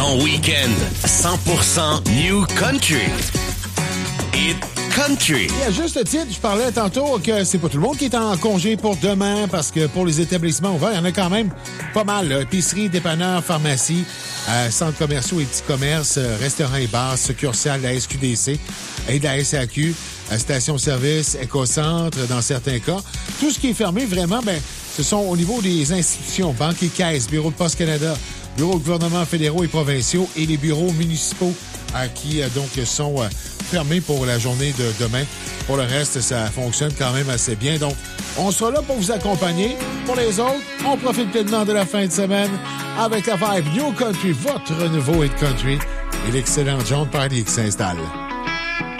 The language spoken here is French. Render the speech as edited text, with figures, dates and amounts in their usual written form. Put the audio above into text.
Ton week-end 100% New Country. Hit Country. Et à juste titre, je parlais tantôt que c'est pas tout le monde qui est en congé pour demain parce que pour les établissements ouverts, il y en a quand même pas mal. Épicerie, dépanneurs, pharmacie, centres commerciaux et petits commerces, restaurants et bars, succursales de la SQDC et de la SAQ, stations-service, éco-centres dans certains cas. Tout ce qui est fermé, vraiment, ce sont au niveau des institutions, banques et caisses, bureaux de Poste Canada, bureaux de gouvernement fédéraux et provinciaux et les bureaux municipaux qui donc sont fermés pour la journée de demain. Pour le reste, ça fonctionne quand même assez bien. Donc, on sera là pour vous accompagner. Pour les autres, on profite pleinement de la fin de semaine avec la vibe New Country, votre nouveau hit country et l'excellent John Party qui s'installe.